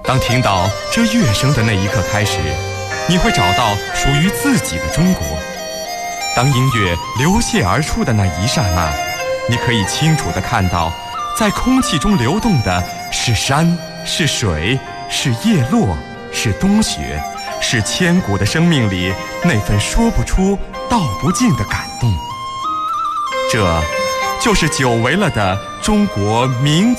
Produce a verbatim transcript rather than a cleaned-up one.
当听到这乐声的那一刻开始，你会找到属于自己的中国。当音乐流泻而出的那一刹那，你可以清楚地看到，在空气中流动的是山，是水，是叶落，是冬雪，是千古的生命里那份说不出道不尽的感动。这就是久违了的中国民